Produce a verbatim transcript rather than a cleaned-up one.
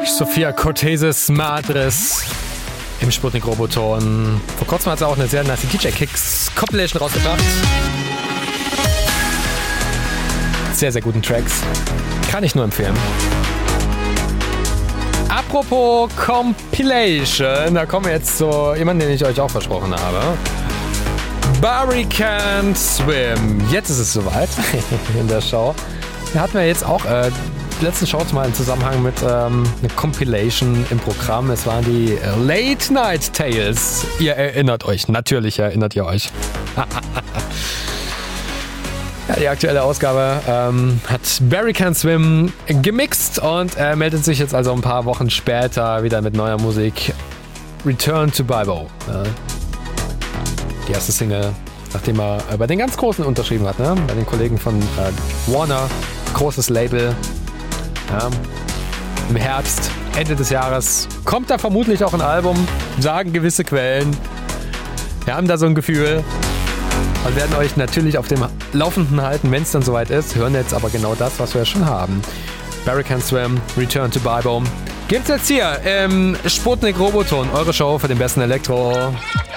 Sophia Cortesis Madres im Sputnik Roboton. Vor kurzem hat sie auch eine sehr nice D J Kicks Compilation rausgebracht. Sehr, sehr guten Tracks. Kann ich nur empfehlen. Apropos Compilation, da kommen wir jetzt zu jemandem, den ich euch auch versprochen habe. Barry Can't Swim. Jetzt ist es soweit in der Show. Da hatten wir jetzt auch äh, die letzten Shows mal im Zusammenhang mit ähm, einer Compilation im Programm. Es waren die Late Night Tales. Ihr erinnert euch, natürlich erinnert ihr euch. Ja, die aktuelle Ausgabe ähm, hat Barry Can't Swim gemixt und er meldet sich jetzt also ein paar Wochen später wieder mit neuer Musik. Return to Bible. Ja. Die erste Single, nachdem er bei den ganz Großen unterschrieben hat, ne? Bei den Kollegen von äh, Warner, großes Label. Ja. Im Herbst, Ende des Jahres kommt da vermutlich auch ein Album, sagen gewisse Quellen. Wir haben da so ein Gefühl und werden euch natürlich auf dem Laufenden halten, wenn es dann soweit ist. Hören jetzt aber genau das, was wir schon haben. Barry Can't Swim, Return to Bible. Gibt's jetzt hier im Sputnik Roboton, eure Show für den besten Elektro.